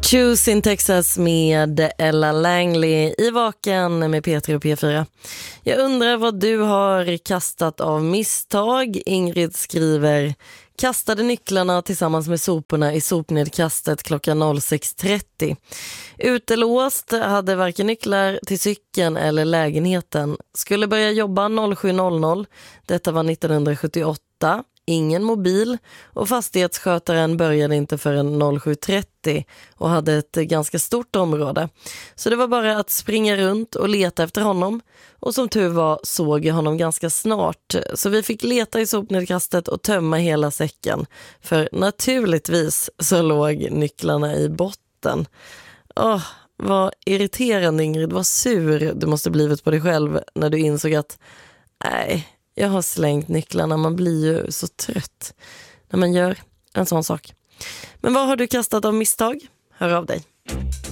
Choose in Texas med Ella Langley i Vaken med P3 och P4. Jag undrar vad du har kastat av misstag. Ingrid skriver: kastade nycklarna tillsammans med soporna i sopnedkastet klockan 06.30. Utelåst, hade varken nycklar till cykeln eller lägenheten. Skulle börja jobba 07.00. Detta var 1978. Ingen mobil och fastighetsskötaren började inte förrän 07.30 och hade ett ganska stort område. Så det var bara att springa runt och leta efter honom. Och som tur var såg jag honom ganska snart. Så vi fick leta i sopnedkastet och tömma hela säcken. För naturligtvis så låg nycklarna i botten. Vad irriterande, Ingrid. Vad sur du måste blivit på dig själv när du insåg att nej, jag har slängt nycklarna. Man blir ju så trött när man gör en sån sak. Men vad har du kastat av misstag? Hör av dig.